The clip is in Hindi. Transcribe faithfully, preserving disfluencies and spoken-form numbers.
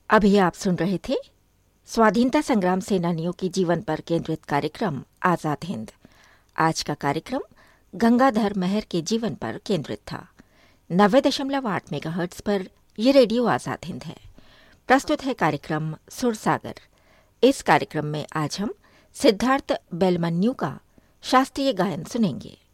अभी आप सुन रहे थे स्वाधीनता संग्राम सेनानियों के जीवन पर केंद्रित कार्यक्रम आजाद हिंद। आज का कार्यक्रम गंगाधर मेहर के जीवन पर केंद्रित था। नब्बे दशमलव आठ मेगाहर्ट्ज पर यह रेडियो आजाद हिंद है। प्रस्तुत है कार्यक्रम सुरसागर। इस कार्यक्रम में आज हम सिद्धार्थ बेलमन्यू का शास्त्रीय गायन सुनेंगे।